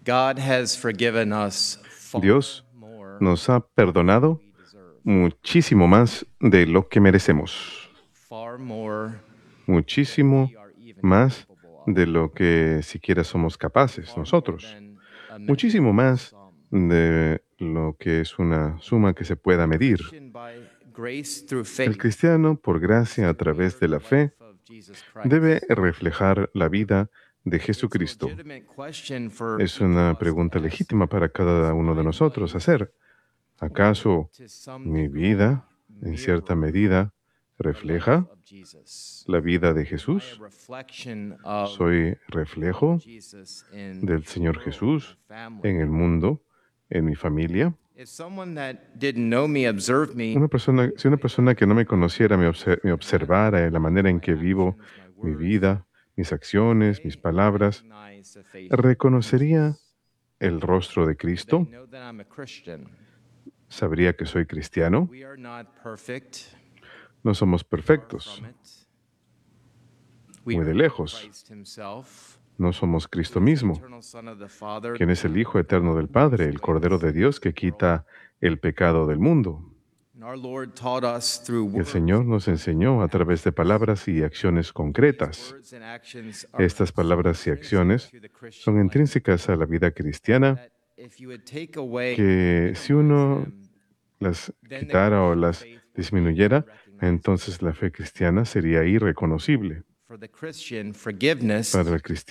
God has forgiven us far Dios more nos ha perdonado than we deserve. muchísimo más de lo que merecemos, Far more than muchísimo we are even más capable of. de lo que siquiera somos capaces Far more nosotros, than a muchísimo measurable más sum. de lo que es una suma que se pueda The medir. Christian, by grace through El faith, cristiano, por is gracia a to través mirror de the la fe, life of Jesus debe Christ. reflejar la vida de It's a Jesucristo. legitimate question for Es each of una us to pregunta ask. legítima para cada Is uno de my nosotros life hacer. ¿Acaso to some mi degree vida, en cierta mirror medida, the life refleja of Jesus? la vida de Am I a Jesús? reflection of ¿Soy Lord reflejo Jesus in del the Señor world, in my Jesús family? en el mundo, en mi familia? If someone that didn't know me observed me, Si una persona que no me conociera me observara en la manera en my que vivo actions, my mi words, vida, mis acciones, mis they palabras, recognize the face of ¿reconocería Jesus. el rostro de They Cristo? know that I'm a Christian. ¿Sabría que soy cristiano? We are not perfect, No somos far perfectos, from it. We muy are de not lejos. Christ himself, No somos who Cristo is the mismo, eternal Son of the Father, quien es el Hijo the eterno one del who Padre, takes el away the Cordero de sins Dios of que the world. quita el pecado del mundo. And our Lord taught us through Y el words, Señor nos enseñó a través de palabras y acciones These concretas. words and actions are Estas so palabras y intrinsic acciones to the Christian son life intrínsecas a la vida cristiana that if you would take away or que si minimize uno them, las then the quitara o Christian las faith would be disminuyera, unrecognizable. entonces la fe cristiana sería irreconocible. For the Christian, forgiveness Para el cristiano,